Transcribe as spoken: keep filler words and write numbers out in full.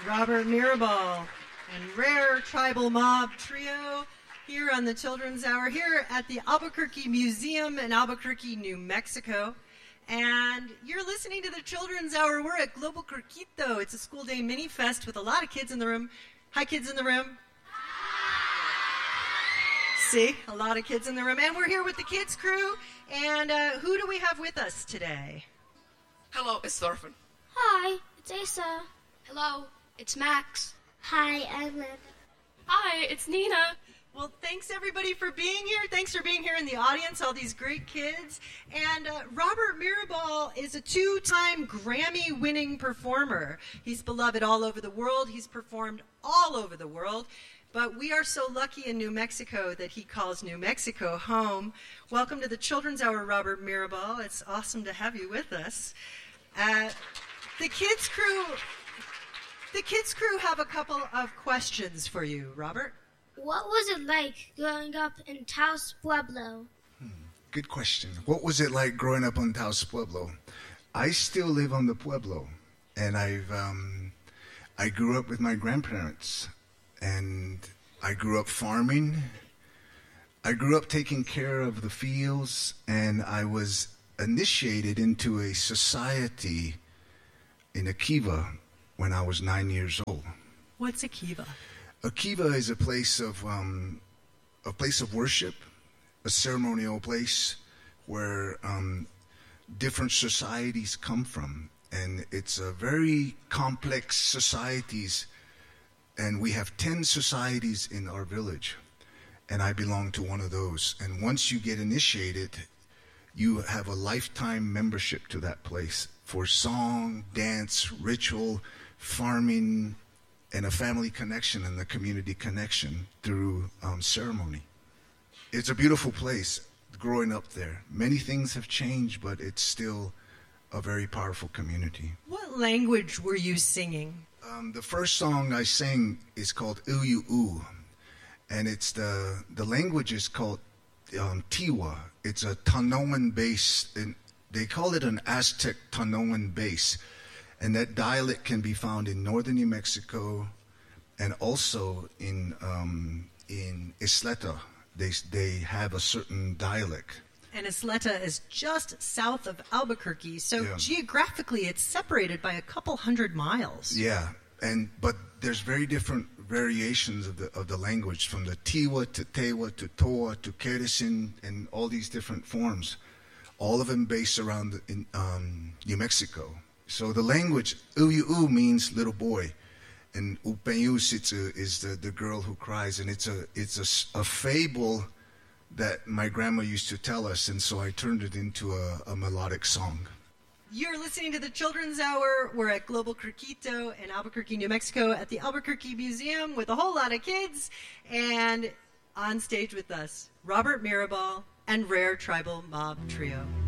Robert Mirabal and Rare Tribal Mob Trio here on the Children's Hour, here at the Albuquerque Museum in Albuquerque, New Mexico. And you're listening to the Children's Hour. We're at Global Curquito. It's a school day mini fest with a lot of kids in the room. Hi, kids in the room. See, a lot of kids in the room. And we're here with the kids crew. And uh, who do we have with us today? Hello, it's Thorfinn. Hi, it's Asa. Hello, it's Max. Hi, I'm Lynn. Hi, it's Nina. Well, thanks everybody for being here. Thanks for being here in the audience, all these great kids. And uh, Robert Mirabal is a two-time Grammy-winning performer. He's beloved all over the world. He's performed all over the world. But we are so lucky in New Mexico that he calls New Mexico home. Welcome to the Children's Hour, Robert Mirabal. It's awesome to have you with us. Uh, the kids crew, the kids crew have a couple of questions for you, Robert. What was it like growing up in Taos Pueblo? Hmm, good question. What was it like growing up on Taos Pueblo? I still live on the Pueblo, and I've um, I grew up with my grandparents, and I grew up farming. I grew up taking care of the fields, and I was initiated into a society in Akiva when I was nine years old. What's Akiva? Akiva is a place of um, a place of worship, a ceremonial place where um, different societies come from, and it's a very complex societies. And we have ten societies in our village, and I belong to one of those. And once you get initiated, you have a lifetime membership to that place for song, dance, ritual, farming, and a family connection and the community connection through um, ceremony. It's a beautiful place growing up there. Many things have changed, but it's still a very powerful community. What language were you singing? Um, the first song I sang is called Uyu'u, and it's the the language is called um, Tiwa. It's a Tanoan base, and they call it an Aztec Tanoan base. And that dialect can be found in northern New Mexico and also in um, in Isleta. They, they have a certain dialect. And Isleta is just south of Albuquerque, so Yeah. geographically it's separated by a couple hundred miles. Yeah, and but there's very different variations of the of the language, from the Tiwa to Tewa to Toa to Keresin, and all these different forms, all of them based around the, in um, New Mexico. So the language, Uyu'u means little boy, and Upenyusitsu is the, the girl who cries, and it's a it's a, a fable that my grandma used to tell us, and so I turned it into a, a melodic song. You're listening to the Children's Hour. We're at Global Curquito in Albuquerque, New Mexico, at the Albuquerque Museum with a whole lot of kids, and on stage with us, Robert Mirabal and Rare Tribal Mob Trio.